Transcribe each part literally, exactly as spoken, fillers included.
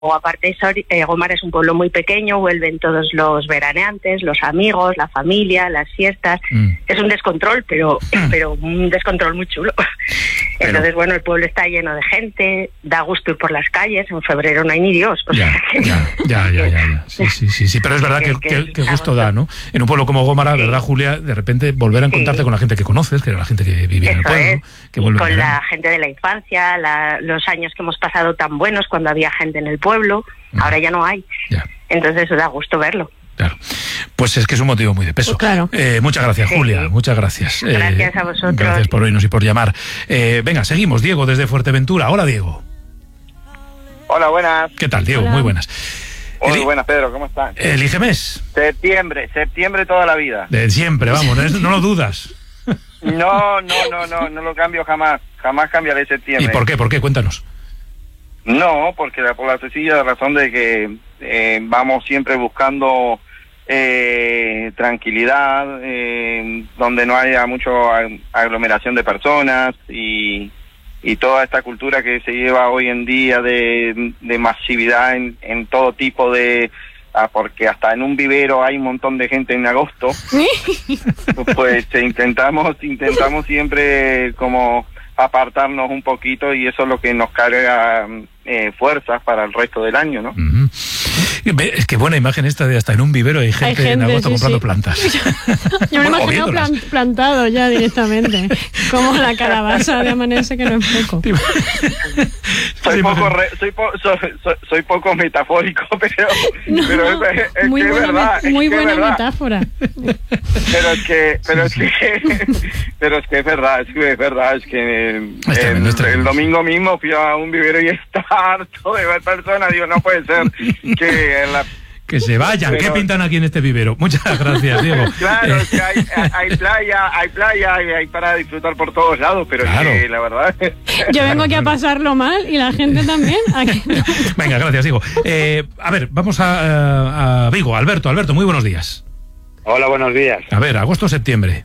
O aparte, eh, Gómara es un pueblo muy pequeño, vuelven todos los veraneantes, los amigos, la familia, las fiestas. Mm. Es un descontrol, pero pero un descontrol muy chulo. Pero... Entonces, bueno, el pueblo está lleno de gente, da gusto ir por las calles, en febrero no hay ni Dios. O ya, sea que, ya, ya, ya, ya, ya. Sí, sí, sí, sí, pero es verdad que, que, que, que gusto da, ¿no? En un pueblo como Gómara, sí. ¿Verdad, Julia? De repente volver a encontrarte sí. con la gente que conoces, que era la gente que vivía Eso en el pueblo. Es. Que vuelve con la gente de la infancia, la, los años que hemos pasado tan buenos cuando había gente en el pueblo, uh-huh. Ahora ya no hay. Ya. Entonces da gusto verlo. Claro. Pues es que es un motivo muy de peso. Pues claro. Eh, muchas gracias, sí. Julia, muchas gracias. Gracias eh, a vosotros. Gracias por oírnos y por llamar. Eh, venga, seguimos. Diego, desde Fuerteventura. Hola, Diego. Hola, buenas. ¿Qué tal, Diego? Hola. Muy buenas. Muy Eli- buenas, Pedro, ¿cómo estás? Elige mes. Septiembre, septiembre toda la vida. De siempre, vamos, no, no lo dudas. No, no, no, no, no lo cambio jamás. Jamás cambiaré septiembre. ¿Y por qué? ¿Por qué? Cuéntanos. No, porque por la sencilla razón de que eh, vamos siempre buscando eh, tranquilidad, eh, donde no haya mucho aglomeración de personas y, y toda esta cultura que se lleva hoy en día de, de masividad en, en todo tipo de... Ah, porque hasta en un vivero hay un montón de gente en agosto. Pues eh, intentamos, intentamos siempre como apartarnos un poquito y eso es lo que nos carga eh, fuerzas para el resto del año, ¿no? Uh-huh. Es que buena imagen esta de hasta en un vivero hay gente, hay gente en agosto sí, comprando sí. plantas. Yo me lo imagino plan, plantado ya directamente, como la calabaza de Amanece, que no es poco. soy, poco re, soy, po, soy, soy, soy poco metafórico, pero, no, pero es, es muy que buena, es verdad. Muy es que buena es verdad. metáfora. Pero es que, pero es que, pero es que es verdad, es que es verdad, es que es tremendo, el, es tremendo. el domingo mismo fui a un vivero y está harto de ver personas, digo, no puede ser que la... Que se vayan, pero... ¿qué pintan aquí en este vivero? Muchas gracias, Diego. Claro, es que hay, hay playa, hay playa y hay para disfrutar por todos lados, pero claro. Es que la verdad... Yo vengo aquí a pasarlo mal y la gente también. Aquí... Venga, gracias, Diego. Eh, a ver, vamos a, a Vigo. Alberto, Alberto, muy buenos días. Hola, buenos días. A ver, agosto o septiembre.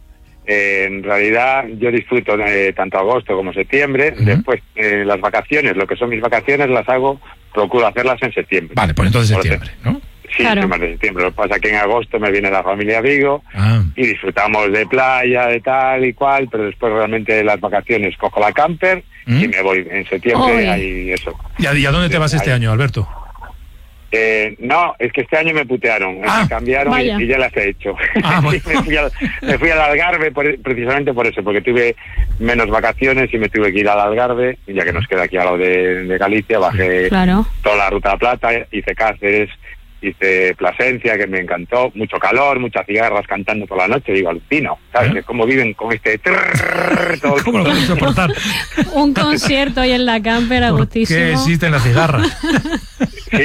Eh, en realidad yo disfruto de tanto agosto como septiembre. Uh-huh. Después eh, las vacaciones, lo que son mis vacaciones las hago, procuro hacerlas en septiembre. Vale, pues entonces por septiembre, ¿no? Sí, claro. Temas de septiembre. Lo que pasa es que en agosto me viene la familia a Vigo ah. y disfrutamos de playa, de tal y cual, pero después realmente las vacaciones cojo la camper ¿Mm? y me voy en septiembre. Ahí eso. ¿Y a, y a dónde te vas este ahí. año, Alberto? Eh, no, es que este año me putearon, ah, me cambiaron y, y ya las he hecho. Ah, bueno. me, fui al, me fui al Algarve por, precisamente por eso, porque tuve menos vacaciones y me tuve que ir al Algarve, ya que nos queda aquí a lo de, de Galicia, bajé claro. toda la Ruta de Plata, hice Cáceres, hice Plasencia, que me encantó, mucho calor, muchas cigarras cantando por la noche, digo, alucino, ¿sabes? ¿Eh? Cómo viven con este... Trrr, todo ¿Cómo lo pueden soportar? Un concierto ahí en la camper, a gustísimo. ¿Qué existen las cigarras? Sí,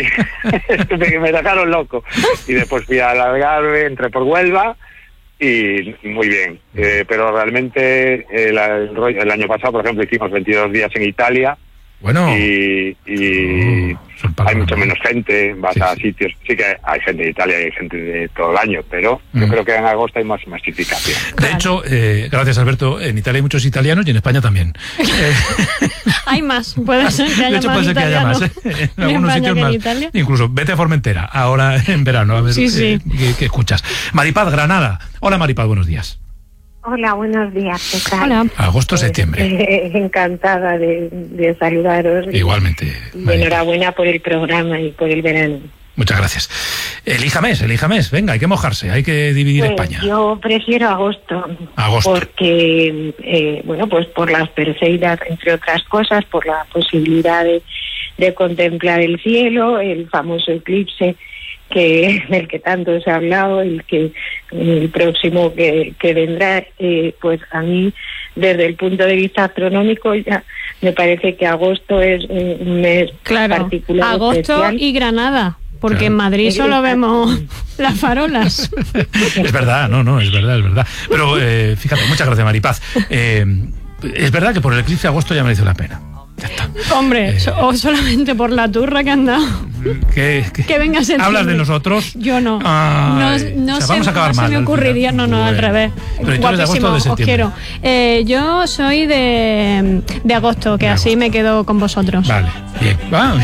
me dejaron loco. Y después fui al Algarve, entré por Huelva y muy bien. Eh, pero realmente el, el, rollo, el año pasado, por ejemplo, hicimos veintidós días en Italia. Bueno. Y, y oh, hay mucho menos gente, vas sí, a sitios. Sí que hay gente de Italia y hay gente de todo el año, pero mm. yo creo que en agosto hay más masificación. De claro. hecho, eh, gracias Alberto, en Italia hay muchos italianos y en España también. Eh, hay más, puede ser que haya de hecho, más puede ser que haya más. ¿eh? En algunos España sitios más. Italia. Incluso vete a Formentera, ahora en verano, a ver sí, sí. Eh, qué, qué escuchas. Maripaz, Granada. Hola Maripaz, buenos días. Hola, buenos días, ¿qué tal? Hola. Agosto, septiembre. Eh, encantada de, de saludaros. Igualmente. Y enhorabuena por el programa y por el verano. Muchas gracias. Elija mes, elija mes. Venga, hay que mojarse, hay que dividir pues España. Yo prefiero agosto. Agosto. Porque, eh, bueno, pues por las Perseidas, entre otras cosas, por la posibilidad de, de contemplar el cielo, el famoso eclipse que del que tanto se ha hablado, el que el próximo que, que vendrá, eh, pues a mí desde el punto de vista astronómico ya me parece que agosto es un mes claro, particular. Agosto especial. Y Granada, porque claro. en Madrid Sí, solo exacto. vemos las farolas. Es verdad, no, no, es verdad, es verdad. Pero eh, fíjate, muchas gracias Maripaz. Eh, es verdad que por el eclipse de agosto ya merece la pena. Ya está. Hombre, eh, so, o solamente por la turra que han dado. Que, que, que venga septiembre. ¿Hablas de nosotros? Yo no. Ay, no no o sea, sé, vamos a acabar no mal, se me ocurriría. No, no, bueno. al revés. Pero tú eres de agosto o de septiembre. Os quiero. Eh, yo soy de, de agosto, que de así agosto. Me quedo con vosotros. Vale, bien. Ah,